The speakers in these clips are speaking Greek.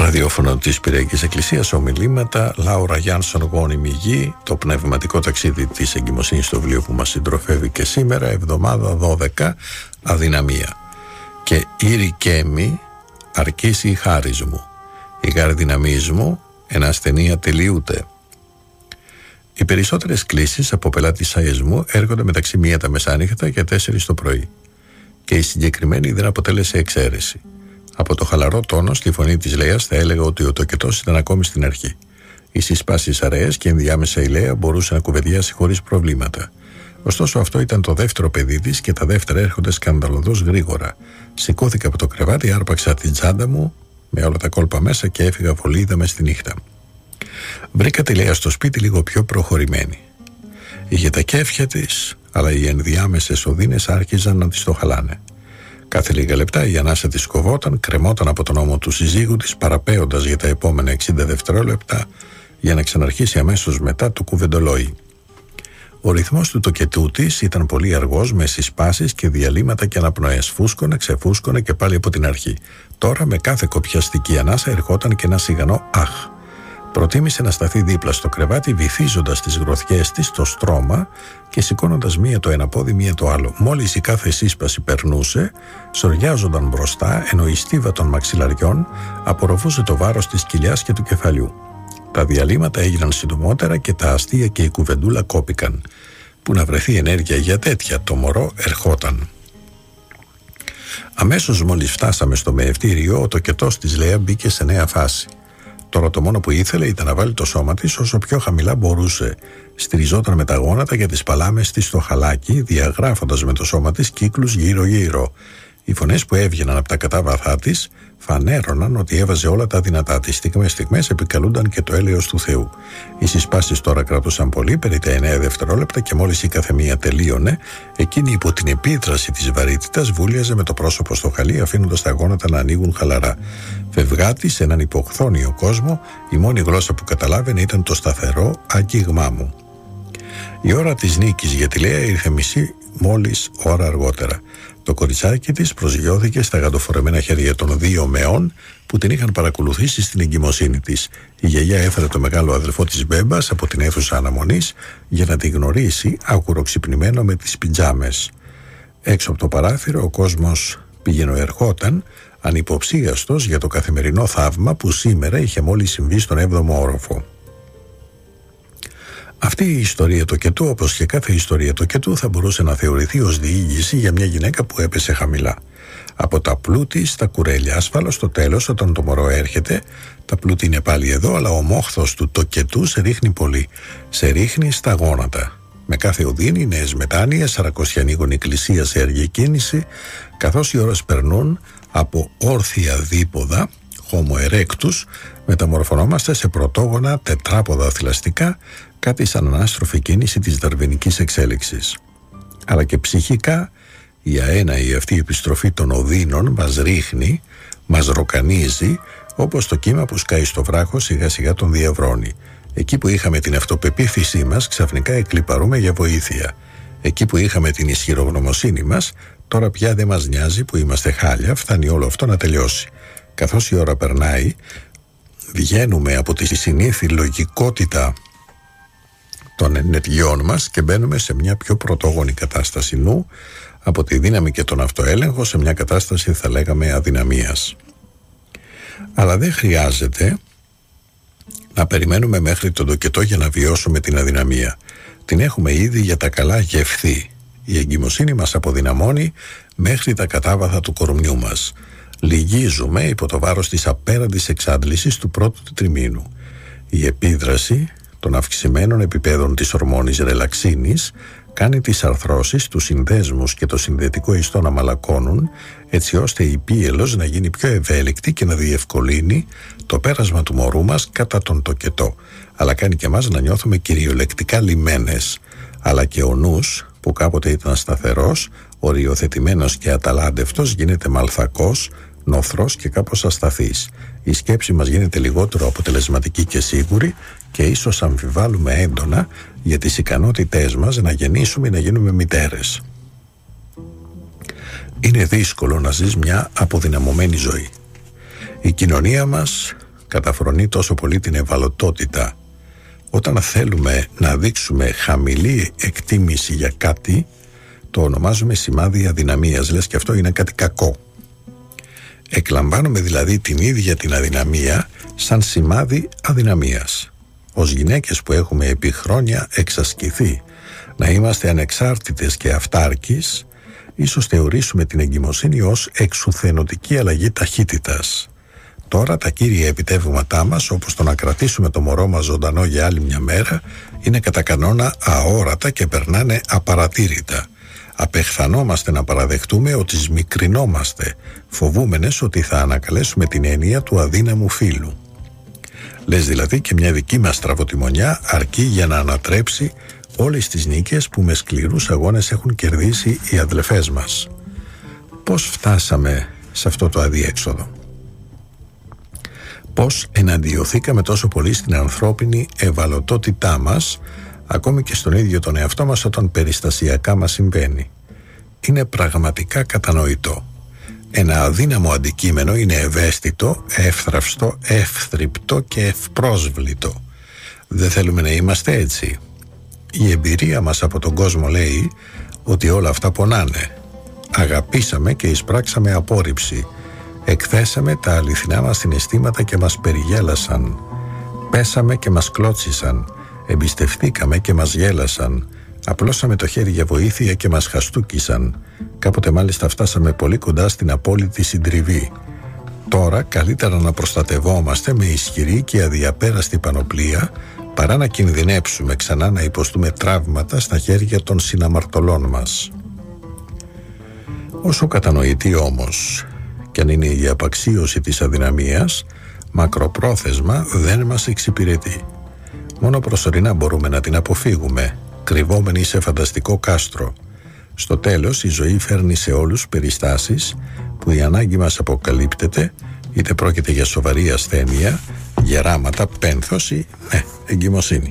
ραδιόφωνο της Πυριακής Εκκλησίας, ομιλήματα, Λάουρα Γιάνσον, Γόνιμη Γη, το πνευματικό ταξίδι της εγκυμοσύνης στο βιβλίο που μας συντροφεύει και σήμερα, εβδομάδα 12, αδυναμία. Και ήρη κέμη, αρκίσει η χάρις μου, η γαρδυναμής μου, εν ασθενεία τελειούται. Οι περισσότερες κλήσεις από πελάτης μου έρχονται μεταξύ 1 τα μεσάνυχτα και 4 το πρωί. Και η συγκεκριμένη δεν αποτέλεσε εξαίρεση. Από το χαλαρό τόνο στη φωνή της Λέας θα έλεγα ότι ο τοκετός ήταν ακόμη στην αρχή. Οι συσπάσεις αραιές και ενδιάμεσα η Λέα μπορούσε να κουβεντιάσει χωρίς προβλήματα. Ωστόσο αυτό ήταν το δεύτερο παιδί της και τα δεύτερα έρχονται σκανδαλωδώς γρήγορα. Σηκώθηκα από το κρεβάτι, άρπαξα την τσάντα μου με όλα τα κόλπα μέσα και έφυγα βολίδα μες στη νύχτα. Βρήκα τη Λέα στο σπίτι λίγο πιο προχωρημένη. Είχε τα κέφια της, αλλά οι ενδιάμεσες οδύνες άρχιζαν να της το χαλάνε. Κάθε λίγα λεπτά η ανάσα της κοβόταν, κρεμόταν από τον ώμο του συζύγου της, παραπέοντας για τα επόμενα 60 δευτερόλεπτα για να ξαναρχίσει αμέσως μετά το κουβεντολόι. Ο ρυθμός του τοκετού της ήταν πολύ αργός, με συσπάσεις και διαλύματα και αναπνοές. Φούσκωνε, ξεφούσκωνε και πάλι από την αρχή. Τώρα με κάθε κοπιαστική ανάσα ερχόταν και ένα σιγανό αχ. Προτίμησε να σταθεί δίπλα στο κρεβάτι, βυθίζοντας τις γροθιές της στο στρώμα και σηκώνοντας μία το ένα πόδι, μία το άλλο. Μόλις η κάθε σύσπαση περνούσε, σοριάζονταν μπροστά, ενώ η στίβα των μαξιλαριών απορροφούσε το βάρος της κοιλιάς και του κεφαλιού. Τα διαλύματα έγιναν συντομότερα και τα αστεία και η κουβεντούλα κόπηκαν. Που να βρεθεί ενέργεια για τέτοια, το μωρό ερχόταν. Αμέσως μόλις φτάσαμε στο μεευτήριο, ο τοκετός της Λέα μπήκε σε νέα φάση. Τώρα το μόνο που ήθελε ήταν να βάλει το σώμα της όσο πιο χαμηλά μπορούσε. Στηριζόταν με τα γόνατα και τις παλάμες της στο χαλάκι, διαγράφοντας με το σώμα της κύκλους γύρω-γύρω. Οι φωνές που έβγαιναν από τα κατάβαθά της φανέρωναν ότι έβαζε όλα τα δυνατά της. Στιγμές επικαλούνταν και το έλεος του Θεού. Οι συσπάσεις τώρα κρατούσαν πολύ, περί τα 9 δευτερόλεπτα, και μόλις η καθεμία τελείωνε, εκείνη υπό την επίδραση της βαρύτητας βούλιαζε με το πρόσωπο στο χαλί, αφήνοντας τα γόνατα να ανοίγουν χαλαρά. Φευγάτη σε έναν υποχθόνιο κόσμο, η μόνη γλώσσα που καταλάβαινε ήταν το σταθερό άγγιγμά μου. Η ώρα της νίκης για τη Λέα ήρθε μισή μόλις ώρα αργότερα. Το κοριτσάκι της προσγειώθηκε στα γαντοφορεμένα χέρια των 2 μεών που την είχαν παρακολουθήσει στην εγκυμοσύνη της. Η γιαγιά έφερε το μεγάλο αδελφό της Μπέμπας από την αίθουσα αναμονής για να τη γνωρίσει, άκουροξυπνημένο με τις πιτζάμες. Έξω από το παράθυρο ο κόσμος πηγαινοερχόταν, ανυποψίαστος για το καθημερινό θαύμα που σήμερα είχε μόλις συμβεί στον 7ο όροφο. Αυτή η ιστορία τοκετού, όπως και κάθε ιστορία τοκετού, θα μπορούσε να θεωρηθεί ως διήγηση για μια γυναίκα που έπεσε χαμηλά. Από τα πλούτη στα κουρέλια, ασφαλώς στο τέλος, όταν το μωρό έρχεται, τα πλούτη είναι πάλι εδώ, αλλά ο μόχθος του τοκετού σε ρίχνει πολύ. Σε ρίχνει στα γόνατα. Με κάθε οδύνη, νέες μετάνοιες, σαρακόσια ανοίγουν εκκλησία σε αργή κίνηση, καθώς οι ώρες περνούν από όρθια δίποδα, Homo erectus, μεταμορφωνόμαστε σε πρωτόγωνα τετράποδα θηλαστικά, κάτι σαν ανάστροφη κίνηση της δαρβινικής εξέλιξης. Αλλά και ψυχικά, η αέναη αυτή επιστροφή των οδύνων μας ρίχνει, μας ροκανίζει, όπως το κύμα που σκάει στο βράχο σιγά σιγά τον διαβρώνει. Εκεί που είχαμε την αυτοπεποίθησή μας, ξαφνικά εκλιπαρούμε για βοήθεια. Εκεί που είχαμε την ισχυρογνωμοσύνη μας, τώρα πια δεν μας νοιάζει που είμαστε χάλια, φτάνει όλο αυτό να τελειώσει. Καθώς η ώρα περνάει, βγαίνουμε από τη συνήθη λογικότητα των ενεργειών μας και μπαίνουμε σε μια πιο πρωτόγονη κατάσταση νου, από τη δύναμη και τον αυτοέλεγχο σε μια κατάσταση, θα λέγαμε, αδυναμίας. Αλλά δεν χρειάζεται να περιμένουμε μέχρι τον τοκετό για να βιώσουμε την αδυναμία. Την έχουμε ήδη για τα καλά γευθεί. Η εγκυμοσύνη μας αποδυναμώνει μέχρι τα κατάβαθα του κορμιού μας. Λυγίζουμε υπό το βάρος της απέραντης εξάντλησης του πρώτου τριμήνου. Η επίδραση των αυξημένων επιπέδων της ορμόνης ρελαξίνης κάνει τις αρθρώσεις, τους συνδέσμους και το συνδετικό ιστό να μαλακώνουν, έτσι ώστε η πίελος να γίνει πιο ευέλικτη και να διευκολύνει το πέρασμα του μωρού μας κατά τον τοκετό. Αλλά κάνει και εμάς να νιώθουμε κυριολεκτικά λιμένες. Αλλά και ο νους, που κάποτε ήταν σταθερός, οριοθετημένος και αταλάντευτος, γίνεται μαλθακός, νοθρός και κάπως ασταθής. Η σκέψη μας γίνεται λιγότερο αποτελεσματική και σίγουρη και ίσως αμφιβάλλουμε έντονα για τις ικανότητές μας να γεννήσουμε ή να γίνουμε μητέρες. Είναι δύσκολο να ζεις μια αποδυναμωμένη ζωή. Η κοινωνία μας καταφρονεί τόσο πολύ την ευαλωτότητα. Όταν θέλουμε να δείξουμε χαμηλή εκτίμηση για κάτι, το ονομάζουμε σημάδι αδυναμίας, λες και αυτό είναι κάτι κακό. Εκλαμβάνουμε δηλαδή την ίδια την αδυναμία σαν σημάδι αδυναμίας. Ως γυναίκες που έχουμε επί χρόνια εξασκηθεί να είμαστε ανεξάρτητες και αυτάρκεις, ίσως θεωρήσουμε την εγκυμοσύνη ως εξουθενωτική αλλαγή ταχύτητας. Τώρα τα κύρια επιτεύγματά μας, όπως το να κρατήσουμε το μωρό μας ζωντανό για άλλη μια μέρα, είναι κατά κανόνα αόρατα και περνάνε απαρατήρητα. Απεχθανόμαστε να παραδεχτούμε ότι σμικρινόμαστε, φοβούμενες ότι θα ανακαλέσουμε την έννοια του αδύναμου φύλου. Λες δηλαδή και μια δική μας στραβοτημονιά αρκεί για να ανατρέψει όλες τις νίκες που με σκληρούς αγώνες έχουν κερδίσει οι αδελφές μας. Πώς φτάσαμε σε αυτό το αδιέξοδο? Πώς εναντιωθήκαμε τόσο πολύ στην ανθρώπινη ευαλωτότητά μας, ακόμη και στον ίδιο τον εαυτό μας όταν περιστασιακά μας συμβαίνει? Είναι πραγματικά κατανοητό. Ένα αδύναμο αντικείμενο είναι ευαίσθητο, εύθραυστο, εύθρυπτο και ευπρόσβλητο. Δεν θέλουμε να είμαστε έτσι. Η εμπειρία μας από τον κόσμο λέει ότι όλα αυτά πονάνε. Αγαπήσαμε και εισπράξαμε απόρριψη. Εκθέσαμε τα αληθινά μας συναισθήματα και μας περιγέλασαν. Πέσαμε και μας κλώτσισαν. Εμπιστευθήκαμε και μας γέλασαν. Απλώσαμε το χέρι για βοήθεια και μας χαστούκισαν. Κάποτε μάλιστα φτάσαμε πολύ κοντά στην απόλυτη συντριβή. Τώρα καλύτερα να προστατευόμαστε με ισχυρή και αδιαπέραστη πανοπλία παρά να κινδυνέψουμε ξανά να υποστούμε τραύματα στα χέρια των συναμαρτωλών μας. Όσο κατανοητή όμως κι αν είναι η απαξίωση της αδυναμίας, μακροπρόθεσμα δεν μας εξυπηρετεί. Μόνο προσωρινά μπορούμε να την αποφύγουμε, κρυβόμενοι σε φανταστικό κάστρο. Στο τέλος η ζωή φέρνει σε όλους περιστάσεις που η ανάγκη μας αποκαλύπτεται, είτε πρόκειται για σοβαρή ασθένεια, γεράματα, πένθος ή εγκυμοσύνη.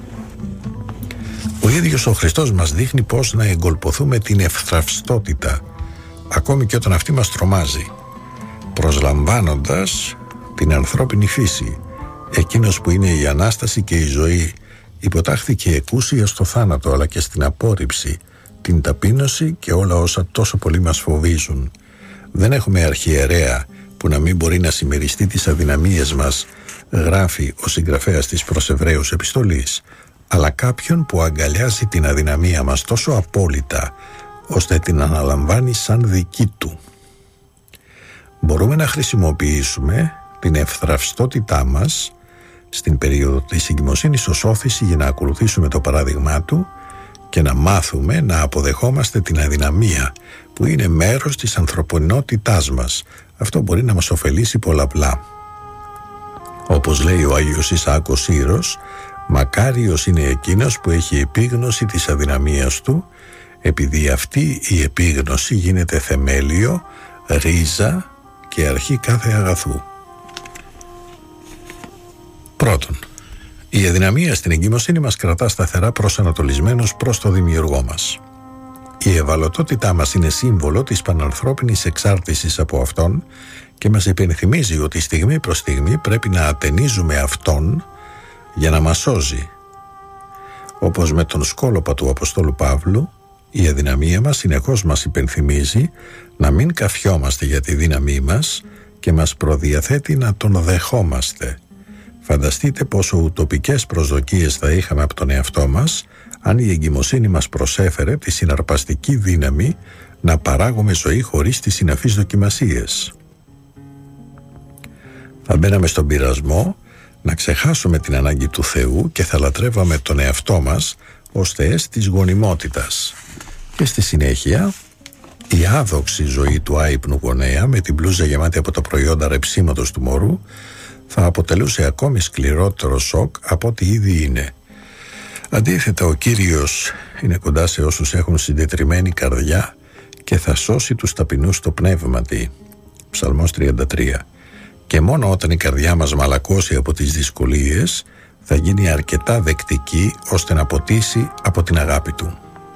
Ο ίδιος ο Χριστός μας δείχνει πώς να εγκολποθούμε την ευθραυστότητα, ακόμη και όταν αυτή μας τρομάζει, προσλαμβάνοντας την ανθρώπινη φύση. Εκείνος που είναι η Ανάσταση και η ζωή υποτάχθηκε εκούσια στο θάνατο, αλλά και στην απόρριψη, την ταπείνωση και όλα όσα τόσο πολύ μας φοβίζουν. Δεν έχουμε αρχιερέα που να μην μπορεί να συμμεριστεί τις αδυναμίες μας, γράφει ο συγγραφέας της προς Εβραίους επιστολής, αλλά κάποιον που αγκαλιάζει την αδυναμία μας τόσο απόλυτα ώστε την αναλαμβάνει σαν δική του. Μπορούμε να χρησιμοποιήσουμε την ευθραυστότητά μας στην περίοδο της εγκυμοσύνης ως όθηση για να ακολουθήσουμε το παράδειγμά του και να μάθουμε να αποδεχόμαστε την αδυναμία που είναι μέρος της ανθρωπινότητάς μας. Αυτό μπορεί να μας ωφελήσει πολλαπλά. Όπως λέει ο Άγιος Ισαάκος Σύρος, μακάριος είναι εκείνος που έχει επίγνωση της αδυναμίας του, επειδή αυτή η επίγνωση γίνεται θεμέλιο, ρίζα και αρχή κάθε αγαθού. Πρώτον, η αδυναμία στην εγκυμοσύνη μας κρατά σταθερά προσανατολισμένους προς το δημιουργό μας. Η ευαλωτότητά μας είναι σύμβολο της πανανθρώπινης εξάρτησης από Αυτόν και μας υπενθυμίζει ότι στιγμή προς στιγμή πρέπει να ατενίζουμε Αυτόν για να μας σώζει. Όπως με τον σκόλοπα του Αποστόλου Παύλου, η αδυναμία μας συνεχώς μας υπενθυμίζει να μην καφιόμαστε για τη δύναμή μας και μας προδιαθέτει να τον δεχόμαστε. Φανταστείτε πόσο ουτοπικές προσδοκίες θα είχαμε από τον εαυτό μας αν η εγκυμοσύνη μας προσέφερε τη συναρπαστική δύναμη να παράγουμε ζωή χωρίς τις συναφείς δοκιμασίες. Θα μπαίναμε στον πειρασμό να ξεχάσουμε την ανάγκη του Θεού και θα λατρεύαμε τον εαυτό μας ως θεές της γονιμότητας. Και στη συνέχεια η άδοξη ζωή του άυπνου γονέα με την μπλούζα γεμάτη από τα προϊόντα ρεψίματος του μωρού θα αποτελούσε ακόμη σκληρότερο σοκ από ό,τι ήδη είναι. Αντίθετα, ο Κύριος είναι κοντά σε όσους έχουν συντετριμμένη καρδιά και θα σώσει τους ταπεινούς το πνεύματι. Ψαλμός 33. Και μόνο όταν η καρδιά μας μαλακώσει από τις δυσκολίες θα γίνει αρκετά δεκτική ώστε να ποτίσει από την αγάπη του.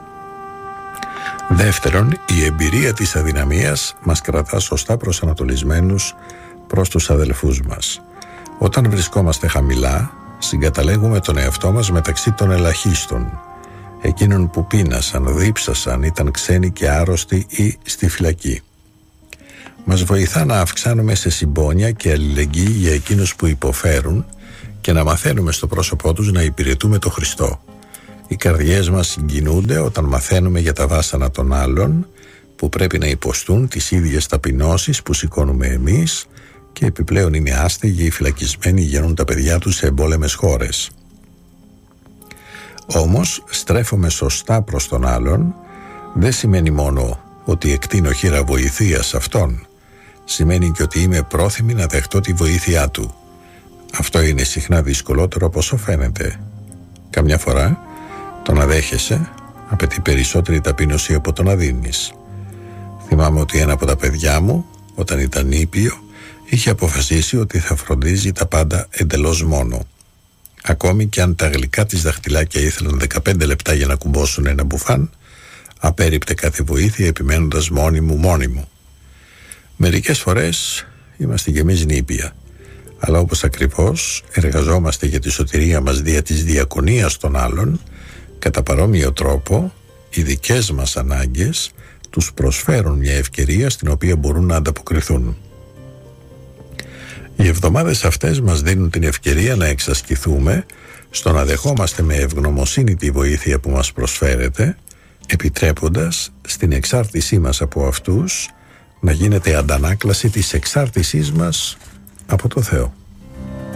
Δεύτερον, η εμπειρία της αδυναμίας μας κρατά σωστά προσανατολισμένους προς τους αδελφούς μας. Όταν βρισκόμαστε χαμηλά, συγκαταλέγουμε τον εαυτό μας μεταξύ των ελαχίστων, εκείνων που πείνασαν, δίψασαν, ήταν ξένοι και άρρωστοι ή στη φυλακή. Μας βοηθά να αυξάνουμε σε συμπόνια και αλληλεγγύη για εκείνους που υποφέρουν και να μαθαίνουμε στο πρόσωπό τους να υπηρετούμε τον Χριστό. Οι καρδιές μας συγκινούνται όταν μαθαίνουμε για τα βάσανα των άλλων που πρέπει να υποστούν τις ίδιες ταπεινώσεις που σηκώνουμε εμείς και επιπλέον είναι άστεγοι ή φυλακισμένοι, γεννούν τα παιδιά τους σε εμπόλεμες χώρες. Όμως στρέφομαι σωστά προς τον άλλον δεν σημαίνει μόνο ότι εκτείνω χείρα βοηθείας σε αυτόν, σημαίνει και ότι είμαι πρόθυμη να δεχτώ τη βοήθειά του. Αυτό είναι συχνά δυσκολότερο από όσο φαίνεται. Καμιά φορά το να δέχεσαι απαιτεί περισσότερη ταπείνωση από το να δίνεις. Θυμάμαι ότι ένα από τα παιδιά μου, όταν ήταν ήπιο, είχε αποφασίσει ότι θα φροντίζει τα πάντα εντελώς μόνο. Ακόμη και αν τα γλυκά της δαχτυλάκια ήθελαν 15 λεπτά για να κουμπώσουν ένα μπουφάν, απέρριπτε κάθε βοήθεια επιμένοντας μόνη μου. Μερικές φορές είμαστε κι εμείς νήπια, αλλά όπως ακριβώς εργαζόμαστε για τη σωτηρία μας δια της διακονίας των άλλων, κατά παρόμοιο τρόπο οι δικές μας ανάγκες τους προσφέρουν μια ευκαιρία στην οποία μπορούν να ανταποκριθούν. Οι εβδομάδες αυτές μας δίνουν την ευκαιρία να εξασκηθούμε στο να δεχόμαστε με ευγνωμοσύνη τη βοήθεια που μας προσφέρεται, επιτρέποντας στην εξάρτησή μας από αυτούς να γίνεται αντανάκλαση της εξάρτησής μας από το Θεό.